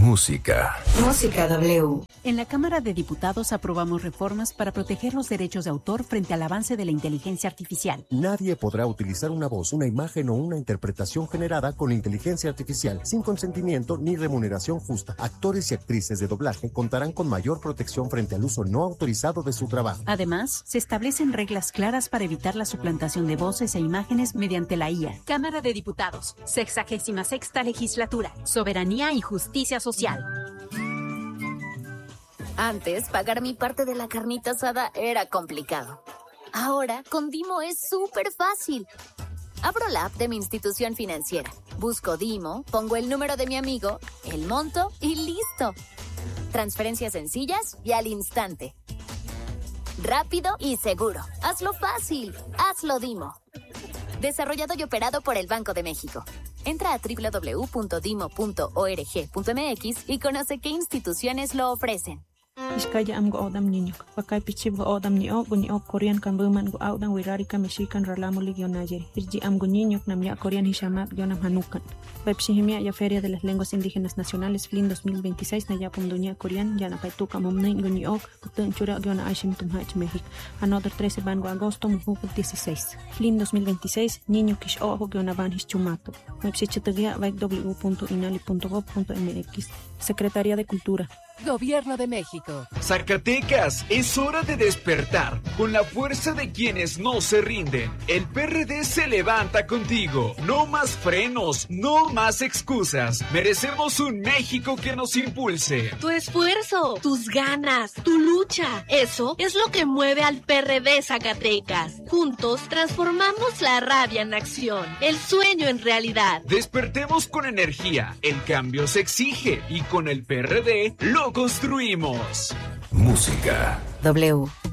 Música. Música W. En la Cámara de Diputados aprobamos reformas para proteger los derechos de autor frente al avance de la inteligencia artificial. Nadie podrá utilizar una voz, una imagen o una interpretación generada con inteligencia artificial sin consentimiento ni remuneración justa. Actores y actrices de doblaje contarán con mayor protección frente al uso no autorizado de su trabajo. Además, se establecen reglas claras para evitar la suplantación de voces e imágenes mediante la IA. Cámara de Diputados, 66ª Legislatura, Soberanía y Justicia Social. Antes, pagar mi parte de la carnita asada era complicado. Ahora, con Dimo es súper fácil. Abro la app de mi institución financiera, busco Dimo, pongo el número de mi amigo, el monto y listo. Transferencias sencillas y al instante. Rápido y seguro. Hazlo fácil. Hazlo Dimo. Desarrollado y operado por el Banco de México. Entra a www.dimo.org.mx y conoce qué instituciones lo ofrecen. Iskaya am go odam niño, pakay pichib go odam ni o Korean kan buman go odam wirari ka Mexican ralamo ligionaje. Irji am go niño namya Korean hishamat yonam hanukan. Pepsihimia ya Feria de las Lenguas Indígenas Nacionales FLIN 2026 na ya punduña Korean ya na paituka momnay go ni ok kutun chura yona aishim tumhach México. Another 13 ban go agosto muhu 16. FLIN 2026 niño kish ojo yona ban hischumato. Pepsichitagia www.inali.gov.mx. Secretaría de Cultura. Gobierno de México. Zacatecas, es hora de despertar con la fuerza de quienes no se rinden. El PRD se levanta contigo. No más frenos, no más excusas. Merecemos un México que nos impulse. Tu esfuerzo, tus ganas, tu lucha. Eso es lo que mueve al PRD Zacatecas. Juntos transformamos la rabia en acción, el sueño en realidad. Despertemos con energía. El cambio se exige y con el PRD lo construimos. Música. W.